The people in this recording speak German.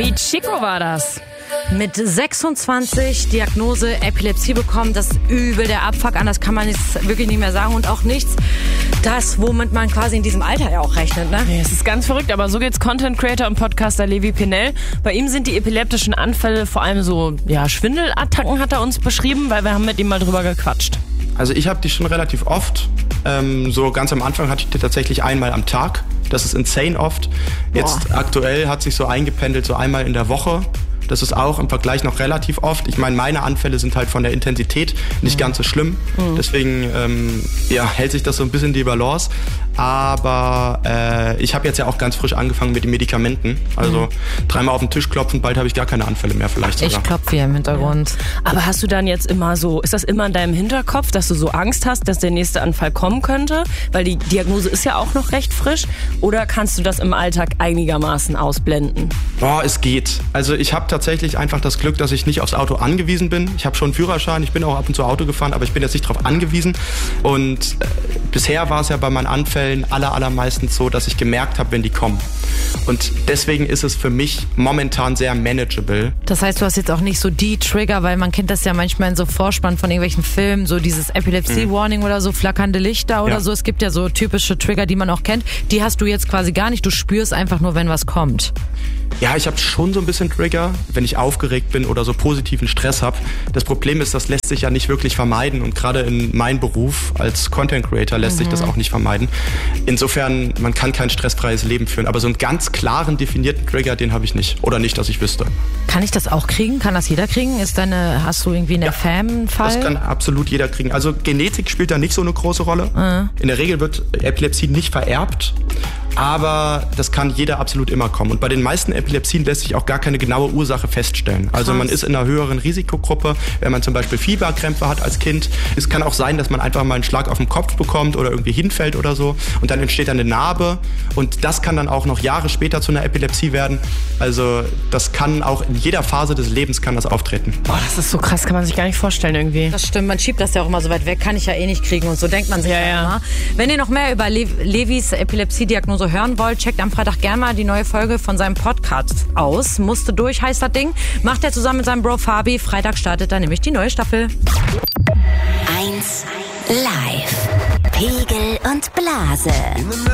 Bobby Chico war das. Mit 26 Diagnose Epilepsie bekommen, das ist übel der Abfuck, anders kann man es wirklich nicht mehr sagen und auch nichts, das, womit man quasi in diesem Alter ja auch rechnet, ne? Ja, es ist ganz verrückt, aber so geht's Content Creator und Podcaster Levi Pennell. Bei ihm sind die epileptischen Anfälle vor allem so, Schwindelattacken hat er uns beschrieben, weil wir haben mit ihm mal drüber gequatscht. Also ich habe die schon relativ oft. So ganz am Anfang hatte ich die tatsächlich einmal am Tag. Das ist insane oft. Jetzt aktuell hat sich so eingependelt, so einmal in der Woche. Das ist auch im Vergleich noch relativ oft. Ich meine, meine Anfälle sind halt von der Intensität nicht ganz so schlimm. Deswegen hält sich das so ein bisschen die Balance. Aber ich habe jetzt ja auch ganz frisch angefangen mit den Medikamenten. Also 3-mal auf den Tisch klopfen, bald habe ich gar keine Anfälle mehr vielleicht sogar. Ich klopfe hier im Hintergrund. Aber hast du dann jetzt immer so, ist das immer in deinem Hinterkopf, dass du so Angst hast, dass der nächste Anfall kommen könnte? Weil die Diagnose ist ja auch noch recht frisch. Oder kannst du das im Alltag einigermaßen ausblenden? Es geht. Also ich habe tatsächlich einfach das Glück, dass ich nicht aufs Auto angewiesen bin. Ich habe schon einen Führerschein, ich bin auch ab und zu Auto gefahren, aber ich bin jetzt nicht darauf angewiesen. Und bisher war es ja bei meinen Anfällen allermeistens so, dass ich gemerkt habe, wenn die kommen. Und deswegen ist es für mich momentan sehr manageable. Das heißt, du hast jetzt auch nicht so die Trigger, weil man kennt das ja manchmal in so Vorspann von irgendwelchen Filmen, so dieses Epilepsie-Warning oder so, flackernde Lichter oder so. Es gibt ja so typische Trigger, die man auch kennt. Die hast du jetzt quasi gar nicht. Du spürst einfach nur, wenn was kommt. Ja, ich habe schon so ein bisschen Trigger, wenn ich aufgeregt bin oder so positiven Stress habe. Das Problem ist, das lässt sich ja nicht wirklich vermeiden und gerade in meinem Beruf als Content Creator lässt sich das auch nicht vermeiden. Insofern, man kann kein stressfreies Leben führen, aber so einen ganz klaren, definierten Trigger, den habe ich nicht. Oder nicht, dass ich wüsste. Kann ich das auch kriegen? Kann das jeder kriegen? Hast du irgendwie einen Fam-Fall? Das kann absolut jeder kriegen. Also Genetik spielt da nicht so eine große Rolle. In der Regel wird Epilepsie nicht vererbt. Aber das kann jeder absolut immer kommen. Und bei den meisten Epilepsien lässt sich auch gar keine genaue Ursache feststellen. Also man ist in einer höheren Risikogruppe, wenn man zum Beispiel Fieberkrämpfe hat als Kind. Es kann auch sein, dass man einfach mal einen Schlag auf den Kopf bekommt oder irgendwie hinfällt oder so. Und dann entsteht dann eine Narbe. Und das kann dann auch noch Jahre später zu einer Epilepsie werden. Also das kann auch in jeder Phase des Lebens kann das auftreten. Boah, das ist so krass, kann man sich gar nicht vorstellen irgendwie. Das stimmt, man schiebt das ja auch immer so weit weg, kann ich ja eh nicht kriegen und so denkt man sich ja immer. Wenn ihr noch mehr über Levis Epilepsie-Diagnose hören wollt, checkt am Freitag gerne mal die neue Folge von seinem Podcast aus. Musste durch, heißt das Ding. Macht er zusammen mit seinem Bro Fabi. Freitag startet dann nämlich die neue Staffel. 1 Live. Pegel und Blase.